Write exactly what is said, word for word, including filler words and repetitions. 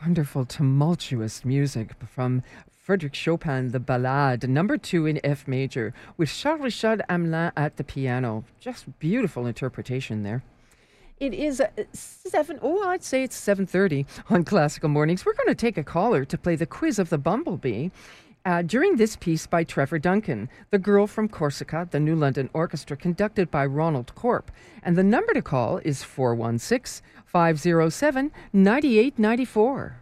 Wonderful, tumultuous music from Frédéric Chopin, the Ballade, number two in F major, with Charles-Richard Hamelin at the piano. Just beautiful interpretation there. It is uh, seven. Oh, I'd say it's seven thirty on Classical Mornings. We're going to take a caller to play the Quiz of the Bumblebee. Uh, during this piece by Trevor Duncan, The Girl from Corsica, the New London Orchestra, conducted by Ronald Corp. And the number to call is four one six, five oh seven, nine eight nine four.